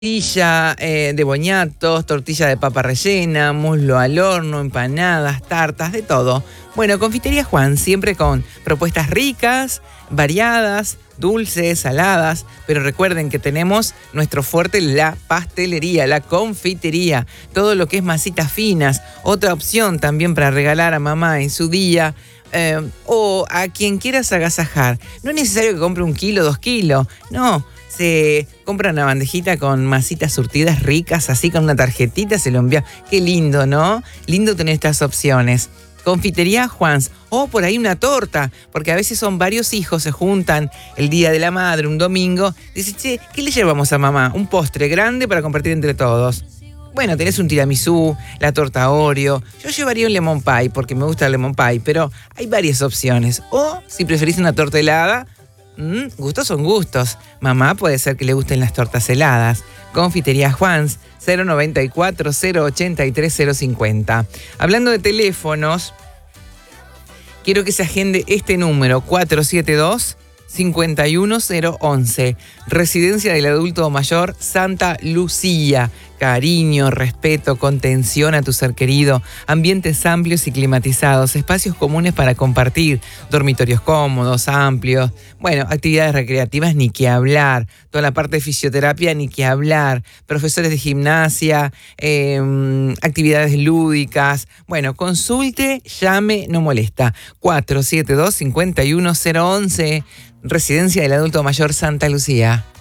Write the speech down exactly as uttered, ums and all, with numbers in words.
Tortilla eh, de boñatos, tortilla de papa rellena, muslo al horno, empanadas, tartas, de todo. Bueno, Confitería Juan, siempre con propuestas ricas, variadas, dulces, saladas, pero recuerden que tenemos nuestro fuerte, la pastelería, la confitería, todo lo que es masitas finas, otra opción también para regalar a mamá en su día. Eh, o a quien quieras agasajar. No es necesario que compre un kilo, dos kilos, no. Se compra una bandejita con masitas surtidas ricas, así con una tarjetita, se lo envía. Qué lindo, ¿no? Lindo tener estas opciones. Confitería Juans, o por ahí una torta, porque a veces son varios hijos, se juntan el día de la madre, un domingo. Dice, che, ¿qué le llevamos a mamá? Un postre grande para compartir entre todos. Bueno, tenés un tiramisú, la torta Oreo. Yo llevaría un lemon pie porque me gusta el lemon pie, pero hay varias opciones. O, si preferís una torta helada, mmm, gustos son gustos. Mamá puede ser que le gusten las tortas heladas. Confitería Juans, cero noventa y cuatro, cero ochenta y tres, cero cincuenta. Hablando de teléfonos, quiero que se agende este número, cuatro siete dos, cinco uno cero once. Residencia del Adulto Mayor Santa Lucía. Cariño, respeto, contención a tu ser querido, ambientes amplios y climatizados, espacios comunes para compartir, dormitorios cómodos, amplios, bueno, actividades recreativas ni que hablar, toda la parte de fisioterapia ni que hablar, profesores de gimnasia, eh, actividades lúdicas. Bueno, consulte, llame, no molesta. cuatro siete dos, cinco uno cero once, Residencia del Adulto Mayor Santa Lucía.